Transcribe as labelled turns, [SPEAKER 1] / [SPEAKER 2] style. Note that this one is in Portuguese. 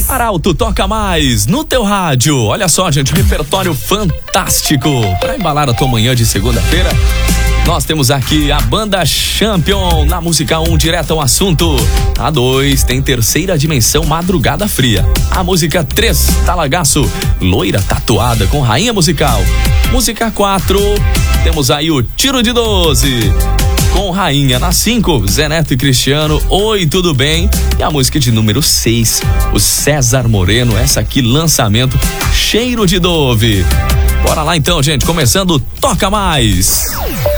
[SPEAKER 1] Arauto Toca Mais no teu rádio. Olha só, gente, repertório fantástico para embalar a tua manhã de segunda-feira. Nós temos aqui a banda Champion na música 1, direto ao assunto. A 2 tem Terceira Dimensão, Madrugada Fria. A música 3, Talagaço, Loira Tatuada com Rainha Musical. Música 4, temos aí o Tiro de 12 com Rainha. Na 5, Zé Neto e Cristiano, Oi, Tudo Bem. E a música de número 6, o César Moreno, essa aqui, lançamento, Cheiro de Dove. Bora lá então, gente, começando Toca Mais.